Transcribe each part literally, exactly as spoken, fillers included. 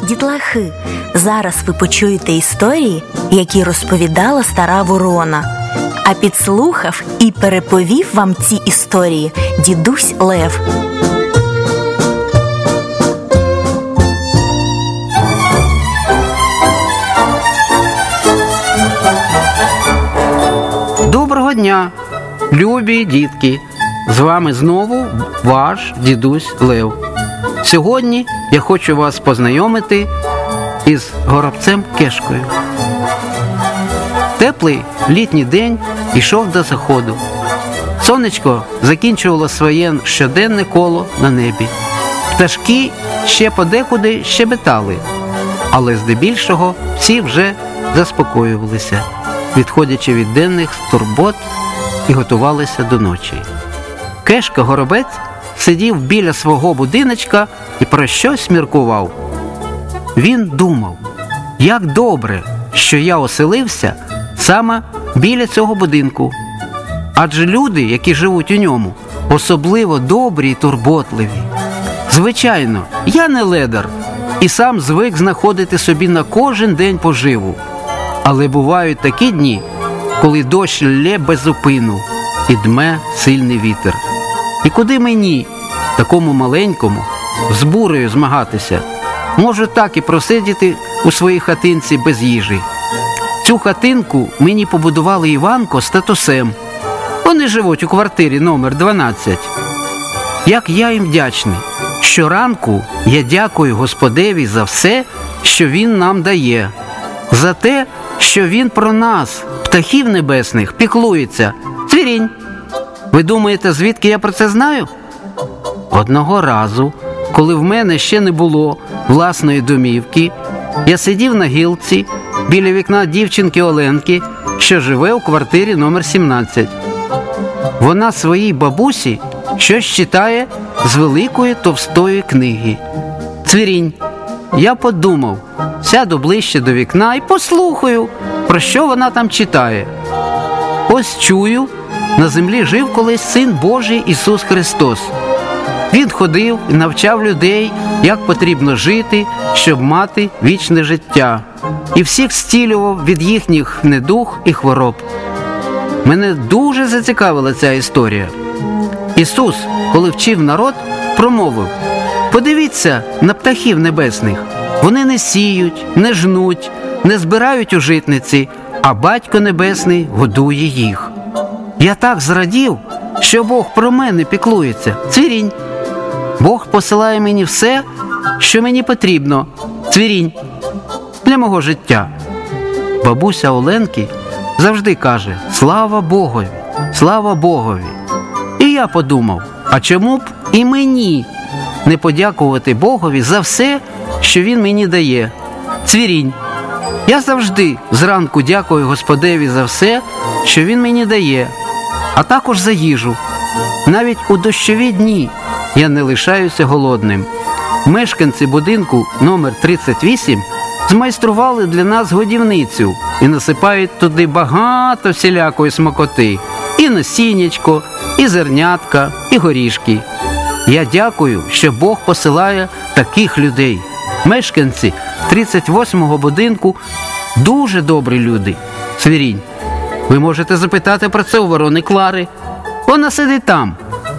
Дітлахи, зараз ви почуєте історії, які розповідала стара ворона. А підслухав і переповів вам ці історії дідусь Лев. Доброго дня, любі дітки! З вами знову ваш дідусь Лев. Сьогодні я хочу вас познайомити із горобцем Кешкою. Теплий літній день йшов до заходу. Сонечко закінчувало своє щоденне коло на небі. Пташки ще подекуди щебетали, але здебільшого всі вже заспокоювалися, відходячи від денних турбот і готувалися до ночі. Кешка-горобець сидів біля свого будиночка і про щось міркував. Він думав, як добре, що я оселився саме біля цього будинку. Адже люди, які живуть у ньому, особливо добрі і турботливі. Звичайно, я не ледар і сам звик знаходити собі на кожен день поживу. Але бувають такі дні, коли дощ лє без зупину і дме сильний вітер. І куди мені, такому маленькому, з бурею змагатися? Можу так і просидіти у своїй хатинці без їжі. Цю хатинку мені побудували Іванко з татусем. Вони живуть у квартирі номер дванадцять. Як я їм вдячний. Щоранку я дякую Господеві за все, що Він нам дає. За те, що Він про нас, птахів небесних, піклується. Цвірінь! Ви думаєте, звідки я про це знаю? Одного разу, коли в мене ще не було власної домівки, я сидів на гілці біля вікна дівчинки Оленки, що живе у квартирі номер сімнадцять. Вона своїй бабусі щось читає з великої товстої книги. Цвірінь! Я подумав, сяду ближче до вікна і послухаю, про що вона там читає. Ось чую, на землі жив колись Син Божий Ісус Христос. Він ходив і навчав людей, як потрібно жити, щоб мати вічне життя. І всіх зцілював від їхніх недуг і хвороб. Мене дуже зацікавила ця історія. Ісус, коли вчив народ, промовив: подивіться на птахів небесних. Вони не сіють, не жнуть, не збирають у житниці, а Батько Небесний годує їх. Я так зрадів, що Бог про мене піклується. Цвірінь! Бог посилає мені все, що мені потрібно. Цвірінь! Для мого життя. Бабуся Оленки завжди каже: слава Богові, слава Богові. І я подумав, а чому б і мені не подякувати Богові за все, що Він мені дає? Цвірінь! Я завжди зранку дякую Господеві за все, що Він мені дає, а також за їжу. Навіть у дощові дні я не лишаюся голодним. Мешканці будинку номер тридцять вісім змайстрували для нас годівницю і насипають туди багато всілякої смакоти. І насіннячко, і зернятка, і горішки. Я дякую, що Бог посилає таких людей. Мешканці тридцять восьмого будинку дуже добрі люди. Цвірінь! Ви можете запитати про це у ворони Клари. Вона сидить там,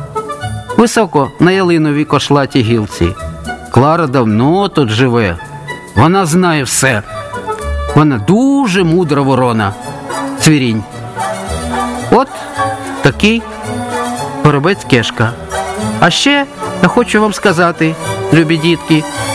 високо на ялиновій кошлатій гілці. Клара давно тут живе. Вона знає все. Вона дуже мудра ворона. Цвірінь! От такий горобець Кешка. А ще я хочу вам сказати, любі дітки,